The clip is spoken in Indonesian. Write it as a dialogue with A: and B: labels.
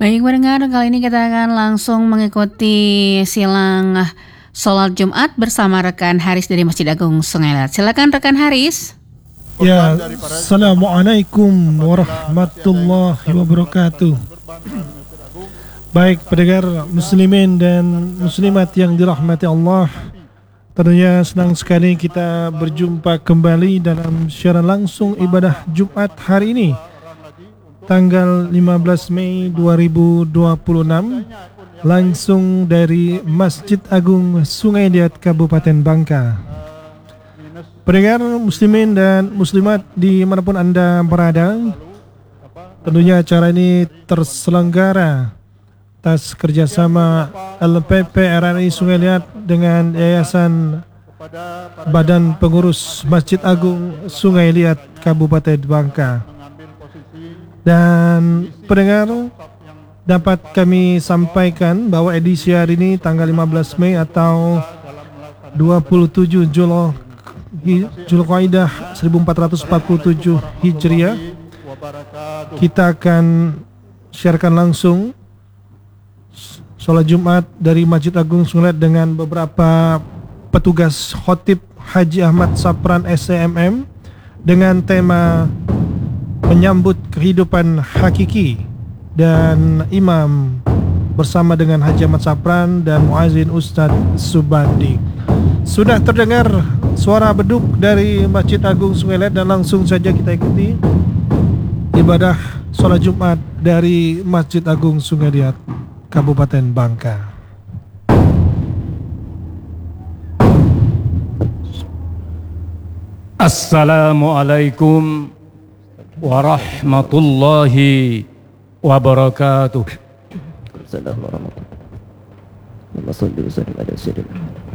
A: Baik pendengar, kali ini kita akan langsung mengikuti silang sholat Jumat bersama rekan Haris dari Masjid Agung Sungai Liat. Silakan rekan Haris.
B: Ya, Assalamualaikum warahmatullahi wabarakatuh. Baik pendengar muslimin dan muslimat yang dirahmati Allah, tentunya senang sekali kita berjumpa kembali dalam siaran langsung ibadah Jumat hari ini, tanggal 15 Mei 2026, langsung dari Masjid Agung Sungai Liat Kabupaten Bangka. Pendengar muslimin dan muslimat dimanapun Anda berada, tentunya acara ini terselenggara atas kerjasama LPP RRI Sungai Liat dengan Yayasan Badan Pengurus Masjid Agung Sungai Liat Kabupaten Bangka. Dan pendengar, dapat kami sampaikan bahwa edisi hari ini tanggal 15 Mei atau 27 Zulqa'dah 1447 Hijriah, kita akan siarkan langsung sholat Jumat dari Masjid Agung Sungai Liat dengan beberapa petugas khotib Haji Ahmad Sapran SCMM dengan tema menyambut kehidupan hakiki, dan imam bersama dengan Haji Ahmad Sapran dan muazin Ustadz Subandi. Sudah terdengar suara beduk dari Masjid Agung Sungai Liat dan langsung saja kita ikuti ibadah sholat Jumat dari Masjid Agung Sungai Liat Kabupaten Bangka.
C: Assalamualaikum warahmatullahi wabarakatuh.
D: Assalamualaikum warahmatullahi wabarakatuh.